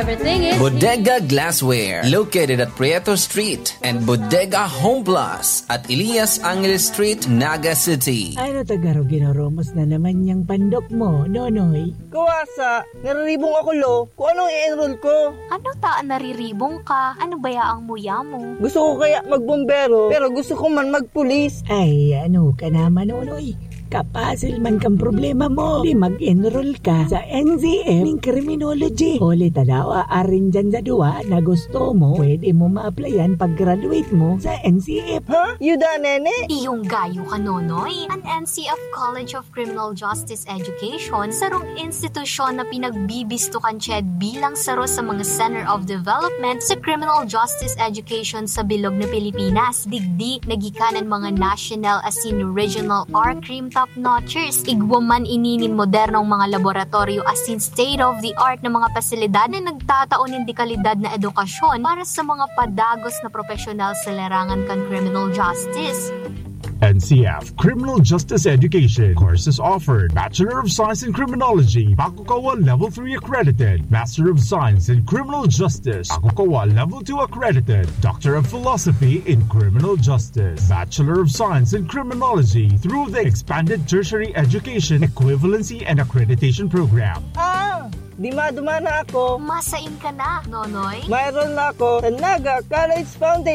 everything is Bodega Glassware, located at Prieto Street, and Bodega Home Plus at Elias Angeles Street, Naga City. Ano tagaro ginoromos na naman yung pandok mo, Nonoy? Kawasa, nariribong ako lo. Kung anong i-enroll ko? Ano taan nariribong ka? Ano bayaang muya mo? Gusto ko kaya magbombero, pero gusto ko man magpulis. Ay, ano ka naman, Nonoy? Kapasil man kang problema mo. Di mag-enroll ka sa NCM ng Criminology. Huli tadawa arin dyan sa duwa na gusto mo, pwede mo ma-applyan pag-graduate mo sa NCF. Ha? Yuda, nene? Iyong gayo ka, Nonoy. Ang NCF College of Criminal Justice Education, sarong institusyon na pinagbibistukan CHED bilang saro sa mga Center of Development sa Criminal Justice Education sa bilog na Pilipinas. Digdi, nagikanan mga national as in regional or crime top-notchers. Igwaman ininin modernong mga laboratorio as in state-of-the-art na mga pasilidad na nagtataon ng dekalidad na edukasyon para sa mga padagos na profesional sa larangan kan criminal justice. NCF Criminal Justice Education courses offered: Bachelor of Science in Criminology, Bakukawa Level 3 accredited; Master of Science in Criminal Justice, Bakukawa Level 2 accredited; Doctor of Philosophy in Criminal Justice, Bachelor of Science in Criminology through the Expanded Tertiary Education Equivalency and Accreditation Program. Di maduma na ako. Masain ka na, Nonoy. Mayroon na ako sa Naga College Foundation.